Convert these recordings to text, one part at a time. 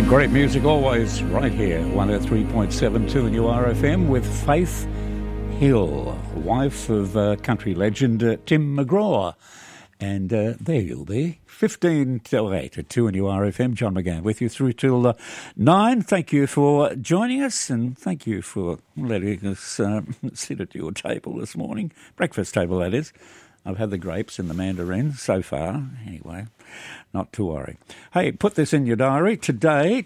Great music always right here, 103.72 and URFM with Faith Hill, wife of country legend Tim McGraw. And there you'll be, 15 till 8 at 2 and URFM. John McGann with you through till 9. Thank you for joining us and thank you for letting us sit at your table this morning. Breakfast table, that is. I've had the grapes and the mandarin so far. Anyway, not to worry. Hey, put this in your diary. Today,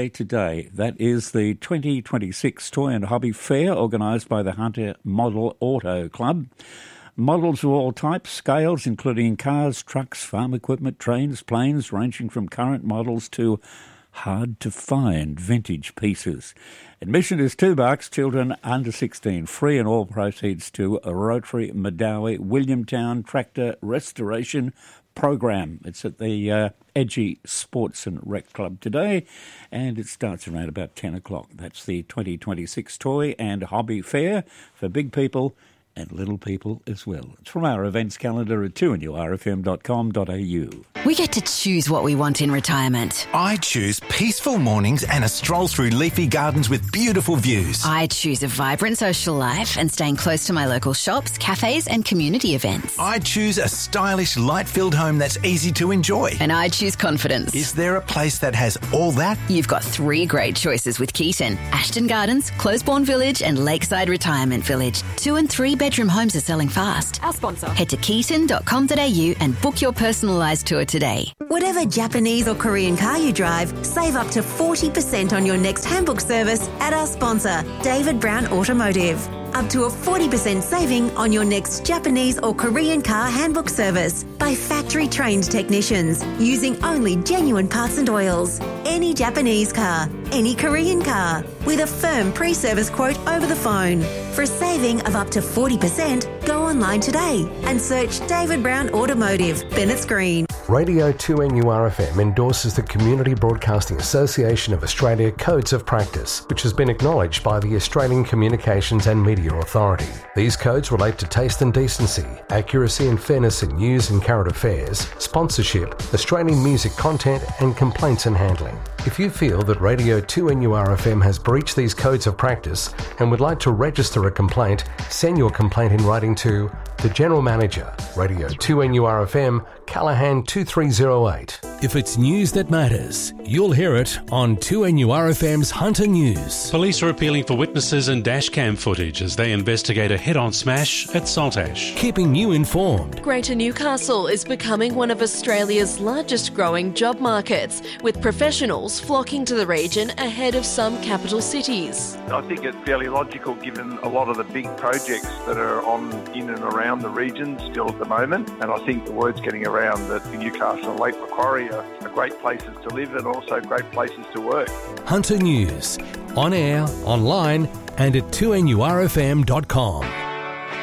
that is the 2026 Toy and Hobby Fair organised by the Hunter Model Auto Club. Models of all types, scales, including cars, trucks, farm equipment, trains, planes, ranging from current models to hard-to-find vintage pieces. Admission is $2, children under 16 free, and all proceeds to a Rotary Madawi Williamtown Tractor Restoration Program. It's at the Edgy Sports and Rec Club today, and it starts around about 10 o'clock. That's the 2026 Toy and Hobby Fair for big people and little people as well. It's from our events calendar at 2nurfm.com.au. We get to choose what we want in retirement. I choose peaceful mornings and a stroll through leafy gardens with beautiful views. I choose a vibrant social life and staying close to my local shops, cafes and community events. I choose a stylish, light-filled home that's easy to enjoy. And I choose confidence. Is there a place that has all that? You've got 3 great choices with Keaton: Ashton Gardens, Closeborn Village and Lakeside Retirement Village. 2 and 3 bedroom homes are selling fast. Our sponsor. Head to keaton.com.au and book your personalised tour today. Whatever Japanese or Korean car you drive, save up to 40% on your next handbook service at our sponsor, David Brown Automotive. Up to a 40% saving on your next Japanese or Korean car handbook service by factory-trained technicians using only genuine parts and oils. Any Japanese car, any Korean car, with a firm pre-service quote over the phone. For a saving of up to 40%, go online today and search David Brown Automotive, Bennett's Green. Radio 2NURFM endorses the Community Broadcasting Association of Australia Codes of Practice, which has been acknowledged by the Australian Communications and Media Authority. These codes relate to taste and decency, accuracy and fairness in news and current affairs, sponsorship, Australian music content and complaints and handling. If you feel that Radio 2NURFM has breached these codes of practice and would like to register a complaint, send your complaint in writing to the General Manager, Radio 2NURFM, Callaghan 2308. If it's news that matters, you'll hear it on 2NURFM's Hunter News. Police are appealing for witnesses and dashcam footage as they investigate a head-on smash at Saltash. Keeping you informed. Greater Newcastle is becoming one of Australia's largest growing job markets, with professionals flocking to the region ahead of some capital cities. I think it's fairly logical given a lot of the big projects that are on in and around the region still at the moment, and I think the word's getting around that Newcastle and Lake Macquarie are great places to live and also great places to work. Hunter News, on air, online and at 2NURFM.com.